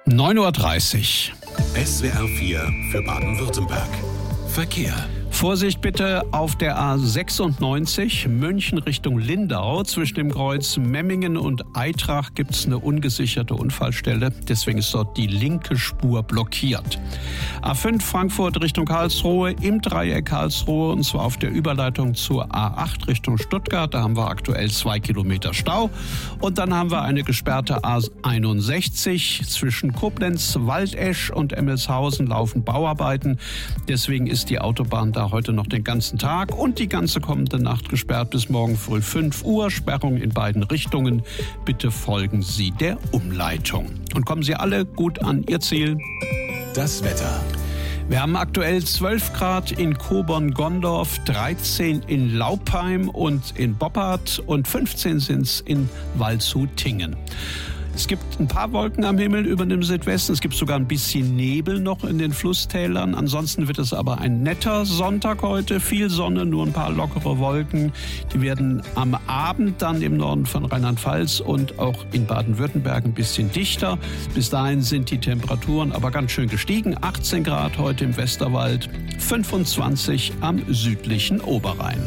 9:30 Uhr. SWR 4 für Baden-Württemberg. Verkehr. Vorsicht bitte auf der A96 München Richtung Lindau. Zwischen dem Kreuz Memmingen und Aitrach gibt es eine ungesicherte Unfallstelle. Deswegen ist dort die linke Spur blockiert. A5 Frankfurt Richtung Karlsruhe im Dreieck Karlsruhe, und zwar auf der Überleitung zur A8 Richtung Stuttgart. Da haben wir aktuell 2 Kilometer Stau. Und dann haben wir eine gesperrte A61 zwischen Koblenz, Waldesch und Emmelshausen laufen Bauarbeiten. Deswegen ist die Autobahn da heute noch den ganzen Tag und die ganze kommende Nacht gesperrt bis morgen früh 5 Uhr. Sperrung in beiden Richtungen. Bitte folgen Sie der Umleitung. Und kommen Sie alle gut an Ihr Ziel. Das Wetter. Wir haben aktuell 12 Grad in Kobern-Gondorf, 13 in Laupheim und in Boppard und 15 sind es in Waldshut-Tingen. Es gibt ein paar Wolken am Himmel über dem Südwesten. Es gibt sogar ein bisschen Nebel noch in den Flusstälern. Ansonsten wird es aber ein netter Sonntag heute. Viel Sonne, nur ein paar lockere Wolken. Die werden am Abend dann im Norden von Rheinland-Pfalz und auch in Baden-Württemberg ein bisschen dichter. Bis dahin sind die Temperaturen aber ganz schön gestiegen. 18 Grad heute im Westerwald, 25 am südlichen Oberrhein.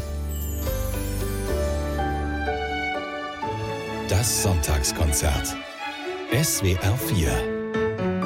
Das Sonntagskonzert. SWR 4